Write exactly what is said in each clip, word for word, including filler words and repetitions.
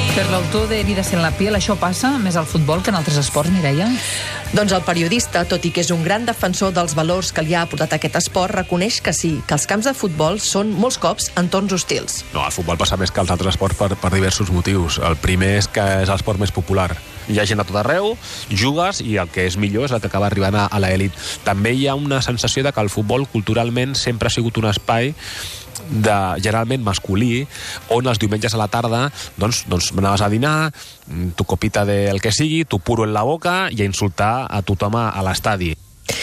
Per l'autor d'Heridas en la piel, això passa més al futbol que en altres esports, Mireia? Doncs el periodista, tot i que és un gran defensor dels valors que li ha aportat aquest esport, reconeix que sí, que els camps de futbol són molts cops entorns hostils. No, el futbol passa més que els altres esports per, per diversos motius. El primer és que és l'esport més popular. Hi ha gent a tot arreu, jugues i el que és millor és el que acaba arribant a, a l'elit. També hi ha una sensació de que el futbol culturalment sempre ha sigut un espai de, generalment masculí, on els diumenges a la tarda doncs, doncs anaves a dinar, tu copita del que sigui, tu puro en la boca i a insultar a tothom a, a l'estadi.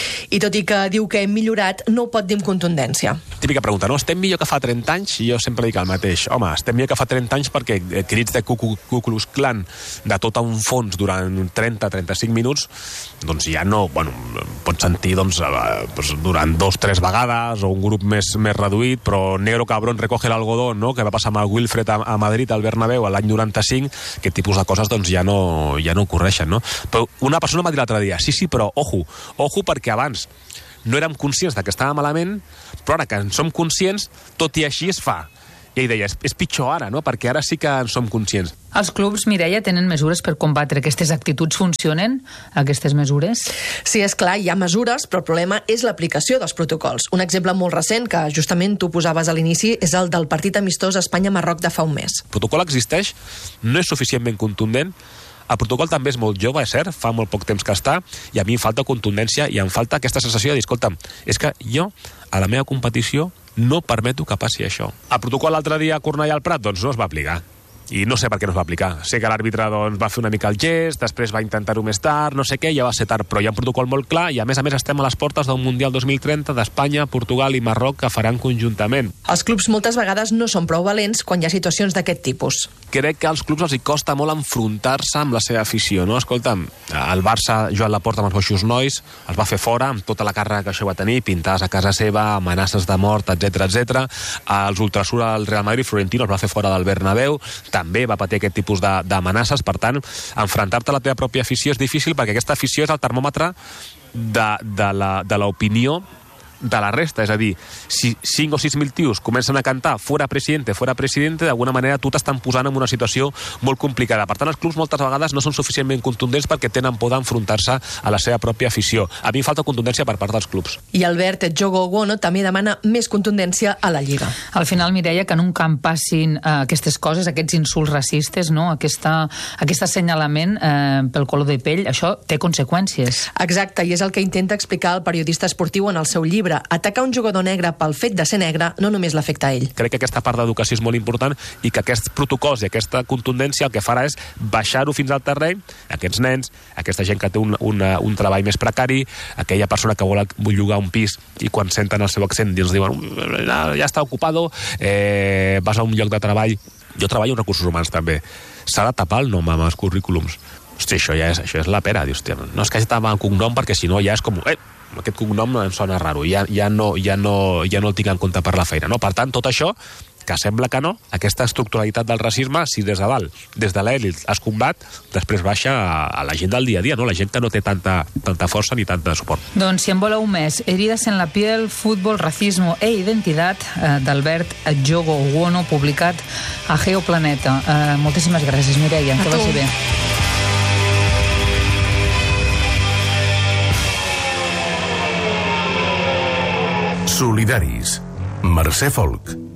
I tot i que diu que hem millorat, no ho pot dir amb contundència. Típica pregunta, no? Estem millor que fa trenta anys? I jo sempre dic el mateix. Home, estem millor que fa trenta anys perquè crits de Ku Klux Klan de tot a un fons durant trenta a trenta-cinc minuts, doncs ja no, bueno, pots sentir doncs, durant dos, tres vegades, o un grup més, més reduït, però negro cabrón recoge l'algodón, no? Que va passar amb el Wilfred a, a Madrid, al Bernabéu, l'any noranta-cinc, aquest tipus de coses doncs ja no, ja no ocorreixen, no? Però una persona m'ha dit l'altre dia, sí, sí, però ojo, ojo perquè abans no érem conscients de que estava malament, però ara que en som conscients, tot i així es fa. I ell deia, és, és pitjor ara, no? Perquè ara sí que en som conscients. Els clubs, Mireia, tenen mesures per combatre aquestes actituds? Funcionen, aquestes mesures? Sí, és clar, hi ha mesures, però el problema és l'aplicació dels protocols. Un exemple molt recent, que justament tu posaves a l'inici, és el del partit amistós Espanya-Marroc de fa un mes. El protocol existeix, no és suficientment contundent. El protocol també és molt jove, és cert, fa molt poc temps que està, i a mi em falta contundència i em falta aquesta sensació de dir, escolta'm, és que jo, a la meva competició, no permeto que passi això. El protocol l'altre dia a Cornellà al Prat, doncs no es va aplicar. I no sé per què no es va aplicar. Sé que l'àrbitre doncs, va fer una mica el gest, després va intentar-ho més tard, no sé què, ja va ser tard, però hi ha un protocol molt clar i a més a més estem a les portes d'un Mundial dos mil trenta d'Espanya, Portugal i Marroc que faran conjuntament. Els clubs moltes vegades no són prou valents quan hi ha situacions d'aquest tipus. Crec que als clubs els hi costa molt enfrontar-se amb la seva afició, no? Escolta'm, el Barça, Joan Laporta amb els Boixos Nois, els va fer fora amb tota la càrrega que això va tenir, pintades a casa seva, amenaces de mort, etcètera, etcètera. Els Ultrasur al Real Madrid, Florentino els va fer fora del Bernabéu, també va patir aquest tipus d'amenaces. Per tant, enfrontar-te a la teva pròpia afició és difícil perquè aquesta afició és el termòmetre de, de l'opinió de la resta, és a dir, si cinc o sis mil tios comencen a cantar fora presidente, fora presidente, d'alguna manera tu t'estan posant en una situació molt complicada. Per tant, els clubs moltes vegades no són suficientment contundents perquè tenen por d'enfrontar-se a la seva pròpia afició. A mi falta contundència per part dels clubs. I Albert Jogo Wono també demana més contundència a la Lliga. Al final, Mireia, que en un camp passin eh, aquestes coses, aquests insults racistes, no? Aquesta, aquest assenyalament eh, pel color de pell, això té conseqüències. Exacte, i és el que intenta explicar el periodista esportiu en el seu llibre. Atacar un jugador negre pel fet de ser negre no només l'afecta a ell. Crec que aquesta part d'educació és molt important i que aquests protocols i aquesta contundència el que farà és baixar-ho fins al terreny, aquests nens, aquesta gent que té un, una, un treball més precari, aquella persona que vol, vol llogar un pis i quan senten el seu accent i els diuen ja està ocupado, eh, vas a un lloc de treball. Jo treballo en recursos humans també. S'ha de tapar el nom amb els currículums. Hosti, això ja és, això és la pera. Dius, tia, no és que hagi tapar el cognom perquè si no ja és com... Eh, aquest cognom em sona raro, ja, ja, no, ja, no, ja no el tinc en compte per la feina, no? Per tant, tot això, que sembla que no, aquesta estructuralitat del racisme, si des de dalt, des de l'elit es combat, després baixa a, a la gent del dia a dia, no? La gent que no té tanta, tanta força ni tant de suport. Doncs si en voleu més, Heridas en la piel, fútbol, racismo e identitat, eh, d'Albert Jogo Wono, publicat a Geoplaneta. Eh, moltíssimes gràcies, Mireia, que vagi bé. Solidaris. Mercè Folk.